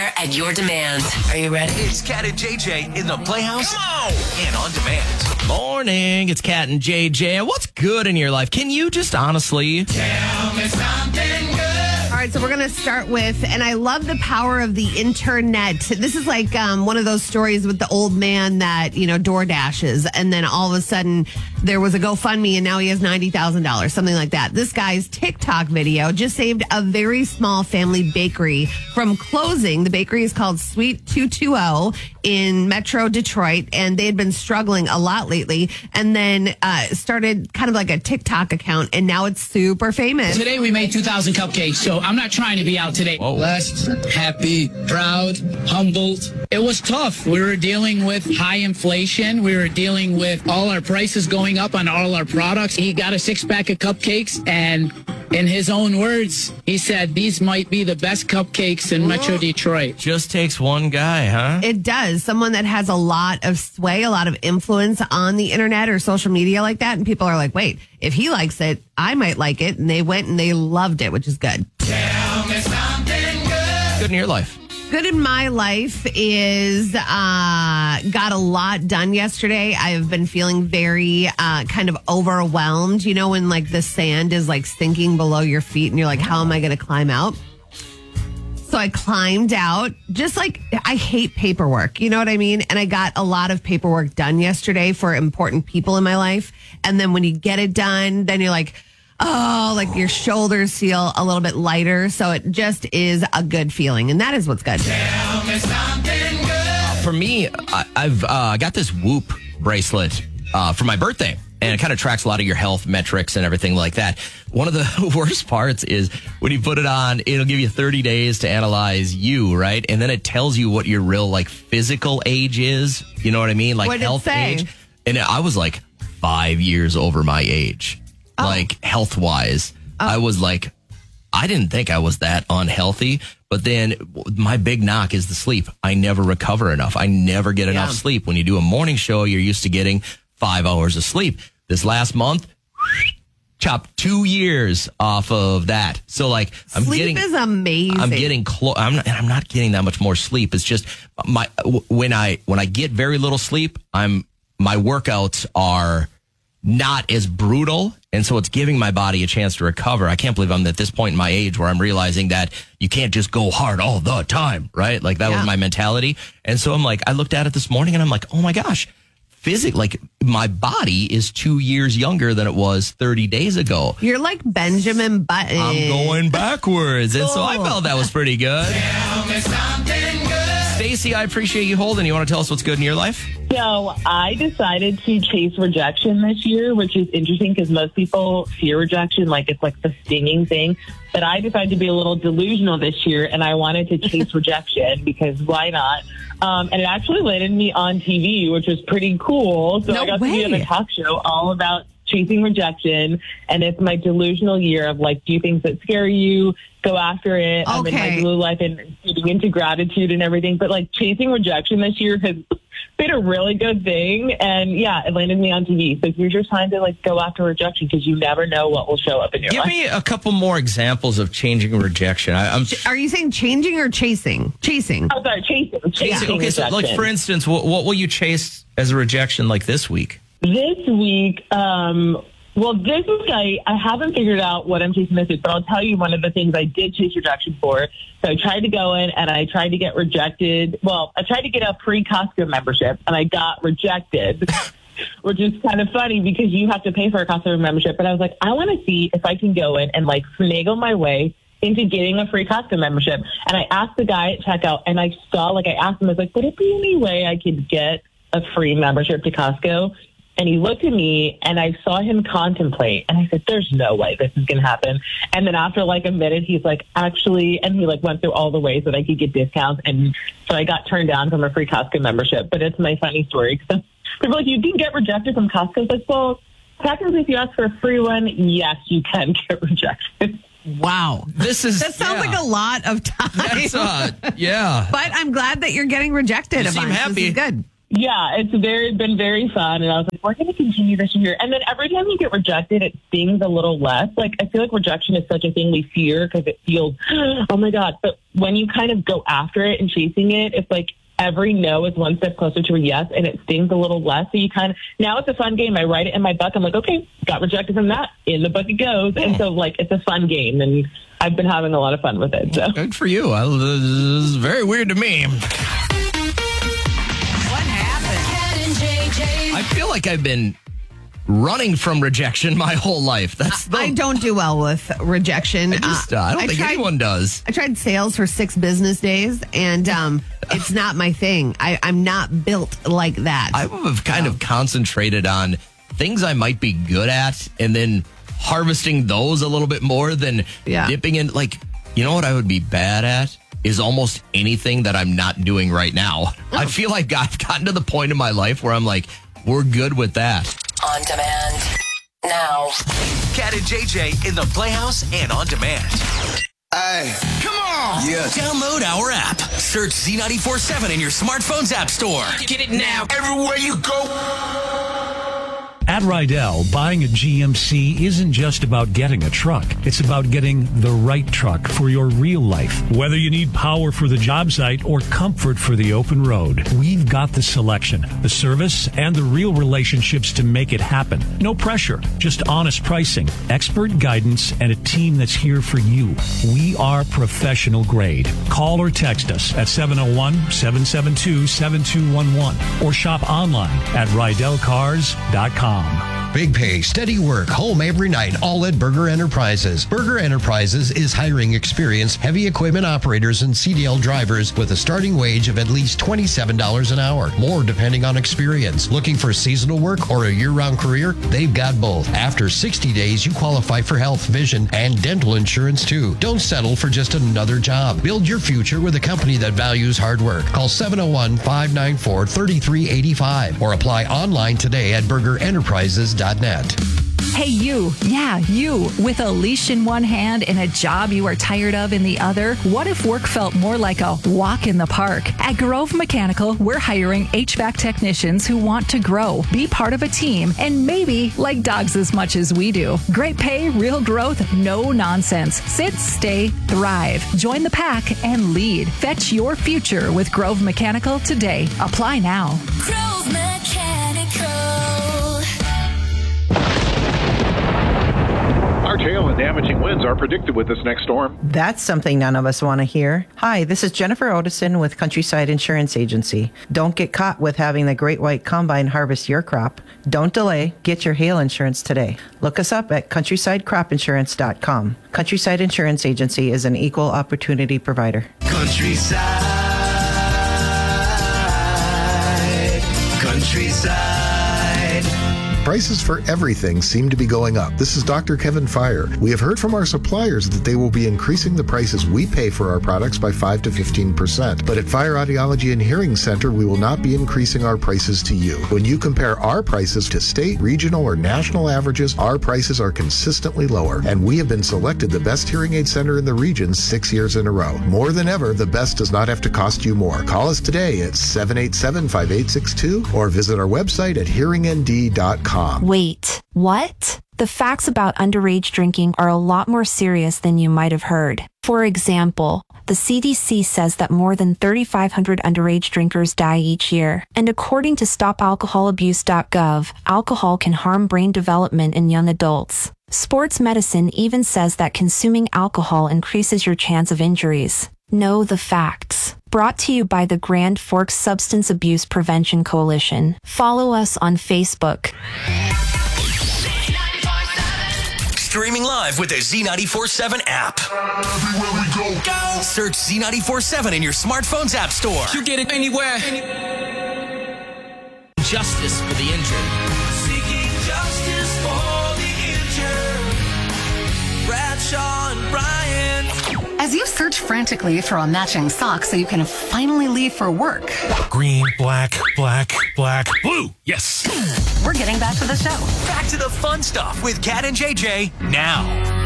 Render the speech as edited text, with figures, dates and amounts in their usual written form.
there at your demand. Are you ready? It's Cat and JJ in the Playhouse and on demand. Morning, it's Cat and JJ. What's good in your life? Can you just honestly Tell me something good. All right, so we're going to start with, and I love the power of the internet. This is like one of those stories with the old man that, door dashes, and then all of a sudden there was a GoFundMe, and now he has $90,000, something like that. This guy's TikTok video just saved a very small family bakery from closing. The bakery is called Sweet 220 in Metro Detroit, and they had been struggling a lot lately, and then started kind of like a TikTok account, and now it's super famous. Today we made 2,000 cupcakes, so I'm not trying to be out today. Whoa. Blessed, happy, proud, humbled. It was tough. We were dealing with high inflation. We were dealing with all our prices going up on all our products. He got a 6-pack of cupcakes, and in his own words, he said, these might be the best cupcakes in Metro Detroit. just takes one guy, huh? It does. Someone that has a lot of sway, a lot of influence on the internet or social media like that. And people are like, wait, if he likes it, I might like it. And they went and they loved it, which is good. Tell me something good. Good in your life. Good in my life is got a lot done yesterday. I've been feeling very kind of overwhelmed. You know, when like the sand is like sinking below your feet and you're like, how am I going to climb out? So I climbed out, just like I hate paperwork. You know what I mean? And I got a lot of paperwork done yesterday for important people in my life. And then when you get it done, then you're like, oh, like your shoulders feel a little bit lighter. So it just is a good feeling. And that is what's good. Tell me something good. For me, I've got this Whoop bracelet for my birthday. And it kind of tracks a lot of your health metrics and everything like that. One of the worst parts is when you put it on, it'll give you 30 days to analyze you, right? And then it tells you what your real, like, physical age is. You know what I mean? Like, What'd it health say? age. And I was like 5 years over my age, like, health-wise. I was like, I didn't think I was that unhealthy. But then my big knock is the sleep. I never recover enough. I never get enough sleep. When you do a morning show, you're used to getting 5 hours of sleep. This last month, chopped 2 years off of that. So like Sleep is amazing. I'm getting close. I'm not getting that much more sleep. It's just when I get very little sleep, my workouts are not as brutal, and so it's giving my body a chance to recover. I can't believe I'm at this point in my age where I'm realizing that you can't just go hard all the time, right? Like that was my mentality. And so I'm like, I looked at it this morning and I'm like, oh my gosh. Like my body is 2 years younger than it was 30 days ago. You're like Benjamin Button. I'm going backwards. And so I felt that was pretty good. Tell me something good. Stacey, I appreciate you holding. You want to tell us what's good in your life? So I decided to chase rejection this year, which is interesting because most people fear rejection, like it's like the stinging thing. But I decided to be a little delusional this year, and I wanted to chase rejection because why not? And it actually landed me on TV, which was pretty cool. So No I got to be on way. a talk show all about chasing rejection. And it's my delusional year of like, do things that scare you, go after it. I'm in my Okay. blue life and getting into gratitude and everything. But like chasing rejection this year has been a really good thing. And yeah, it landed me on TV. So here's your time to like go after rejection because you never know what will show up in your Give life. me a couple more examples of changing rejection. Are you saying changing or chasing? Chasing. Oh, sorry, chasing Okay, so like rejection. for instance, what will you chase as a rejection like this week? This week, this week I haven't figured out what I'm chasing this week, but I'll tell you one of the things I did chase rejection for. So I tried to go in and I tried to get rejected. Well, I tried to get a free Costco membership and I got rejected, which is kind of funny because you have to pay for a Costco membership. But I was like, I want to see if I can go in and like finagle my way into getting a free Costco membership. And I asked the guy at checkout and I asked him, I was like, would it be any way I could get a free membership to Costco? And he looked at me and I saw him contemplate. And I said, there's no way this is going to happen. And then after like a minute, he's like, actually, and he like went through all the ways that I could get discounts. And so I got turned down from a free Costco membership. But it's my funny story. People are like, you can get rejected from Costco. It's like, well, technically if you ask for a free one, yes, you can get rejected. Wow. That sounds like a lot of time. That's, yeah. But I'm glad that you're getting rejected. You seem bunch. happy. This is good. Yeah, it's been very fun. And I was like, we're going to continue this year. And then every time you get rejected, it stings a little less. Like, I feel like rejection is such a thing we fear because it feels, oh my God. But when you kind of go after it and chasing it, it's like every no is one step closer to a yes, and it stings a little less. So you kind of, now it's a fun game. I write it in my book. I'm like, okay, got rejected from that. In the book it goes. And so, like, it's a fun game. And I've been having a lot of fun with it. So good for you. This is very weird to me. I feel like I've been running from rejection my whole life. I don't do well with rejection. I don't think anyone does. I tried sales for 6 business days, and it's not my thing. I'm not built like that. I have kind of concentrated on things I might be good at and then harvesting those a little bit more than dipping in. Like, you know what I would be bad at? Is almost anything that I'm not doing right now. I feel like I've gotten to the point in my life where I'm like, we're good with that. On demand. Now. Cat and JJ in the Playhouse and on demand. Hey. Come on. Yeah. Download our app. Search Z94.7 in your smartphone's app store. Get it now. Everywhere you go. At Rydell, buying a GMC isn't just about getting a truck. It's about getting the right truck for your real life. Whether you need power for the job site or comfort for the open road, we've got the selection, the service, and the real relationships to make it happen. No pressure, just honest pricing, expert guidance, and a team that's here for you. We are professional grade. Call or text us at 701-772-7211 or shop online at RydellCars.com. Big pay, steady work, home every night, all at Berger Enterprises. Berger Enterprises is hiring experienced heavy equipment operators and CDL drivers with a starting wage of at least $27 an hour, more depending on experience. Looking for seasonal work or a year-round career? They've got both. After 60 days, you qualify for health, vision, and dental insurance too. Don't settle for just another job. Build your future with a company that values hard work. Call 701-594-3385 or apply online today at BergerEnterprises.net. Hey, you. Yeah, you. With a leash in one hand and a job you are tired of in the other, what if work felt more like a walk in the park? At Grove Mechanical, we're hiring HVAC technicians who want to grow, be part of a team, and maybe like dogs as much as we do. Great pay, real growth, no nonsense. Sit, stay, thrive. Join the pack and lead. Fetch your future with Grove Mechanical today. Apply now. Grove Mechanical. Large hail and damaging winds are predicted with this next storm. That's something none of us want to hear. Hi, this is Jennifer Otison with Countryside Insurance Agency. Don't get caught with having the Great White Combine harvest your crop. Don't delay. Get your hail insurance today. Look us up at CountrysideCropInsurance.com. Countryside Insurance Agency is an equal opportunity provider. Countryside. Prices for everything seem to be going up. This is Dr. Kevin Fire. We have heard from our suppliers that they will be increasing the prices we pay for our products by 5 to 15%. But at Fire Audiology and Hearing Center, we will not be increasing our prices to you. When you compare our prices to state, regional, or national averages, our prices are consistently lower. And we have been selected the best hearing aid center in the region 6 years in a row. More than ever, the best does not have to cost you more. Call us today at 787-5862 or visit our website at hearingnd.com. Wait, what? The facts about underage drinking are a lot more serious than you might have heard. For example, the CDC says that more than 3,500 underage drinkers die each year. And according to StopAlcoholAbuse.gov, alcohol can harm brain development in young adults. Sports medicine even says that consuming alcohol increases your chance of injuries. Know the facts. Brought to you by the Grand Forks Substance Abuse Prevention Coalition. Follow us on Facebook. Streaming live with the Z94.7 app. Everywhere we go. Search Z94.7 in your smartphone's app store. You get it anywhere. Justice for the injured. Seeking justice for the injured. Bradshaw and Bryan. As you search frantically for a matching sock so you can finally leave for work. Green, black, black, black, blue. Yes. We're getting back to the show. Back to the fun stuff with Cat and JJ now.